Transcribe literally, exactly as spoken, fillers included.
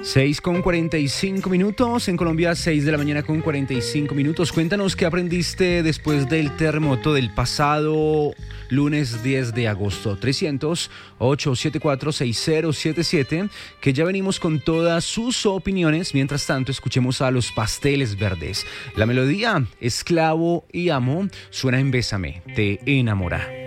seis con cuarenta y cinco minutos, en Colombia seis de la mañana con cuarenta y cinco minutos. Cuéntanos qué aprendiste después del terremoto del pasado lunes diez de agosto. Trescientos ocho setenta y cuatro sesenta setenta y siete, que ya venimos con todas sus opiniones. Mientras tanto, escuchemos a Los Pasteles Verdes. La melodía Esclavo y Amo suena en Bésame, te enamora.